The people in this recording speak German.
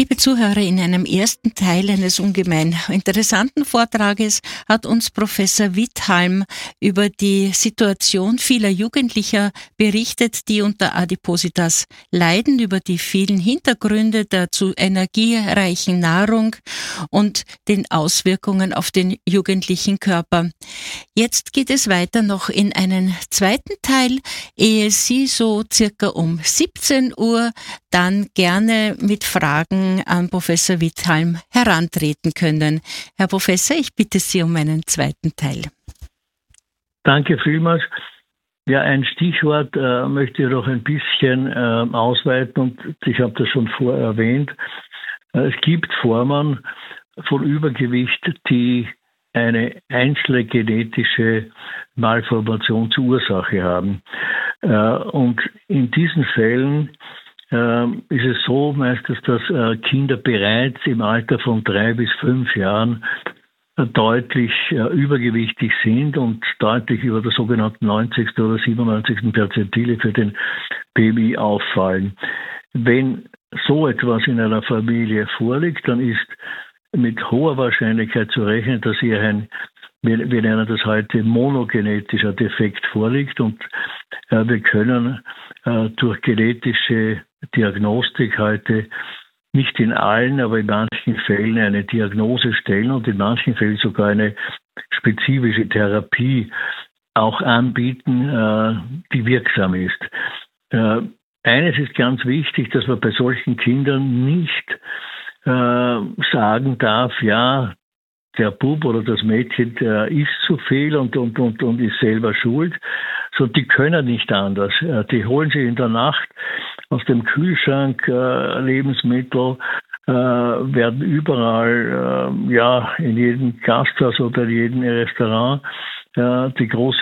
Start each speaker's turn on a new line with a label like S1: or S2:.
S1: Liebe Zuhörer, in einem ersten Teil eines ungemein interessanten Vortrages hat uns Professor Withalm über die Situation vieler Jugendlicher berichtet, die unter Adipositas leiden, über die vielen Hintergründe der zu energiereichen Nahrung und den Auswirkungen auf den jugendlichen Körper. Jetzt geht es weiter noch in einen zweiten Teil, ehe Sie so circa um 17 Uhr dann gerne mit Fragen an Professor Withalm herantreten können. Herr Professor, ich bitte Sie um einen zweiten Teil.
S2: Danke vielmals. Ja, ein Stichwort möchte ich noch ein bisschen ausweiten und ich habe das schon vorher erwähnt. Es gibt Formen von Übergewicht, die eine einzelne genetische Malformation zur Ursache haben. Und in diesen Fällen ist es so meistens, dass Kinder bereits im Alter von 3 bis 5 Jahren deutlich übergewichtig sind und deutlich über der sogenannten 90. oder 97. Perzentile für den BMI auffallen. Wenn so etwas in einer Familie vorliegt, dann ist mit hoher Wahrscheinlichkeit zu rechnen, dass hier wir nennen das heute monogenetischer Defekt vorliegt und wir können durch genetische Diagnostik heute nicht in allen, aber in manchen Fällen eine Diagnose stellen und in manchen Fällen sogar eine spezifische Therapie auch anbieten, die wirksam ist. Eines ist ganz wichtig, dass man bei solchen Kindern nicht sagen darf, ja, der Bub oder das Mädchen isst zu viel und ist selber schuld. So, die können nicht anders. Die holen sich in der Nacht aus dem Kühlschrank Lebensmittel, werden überall, in jedem Gasthaus oder in jedem Restaurant die große